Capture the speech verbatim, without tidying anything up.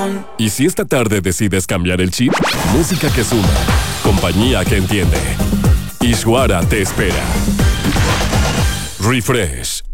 Y si esta tarde decides cambiar el chip, música que suma, compañía que entiende. Ishwara te espera. Refresh.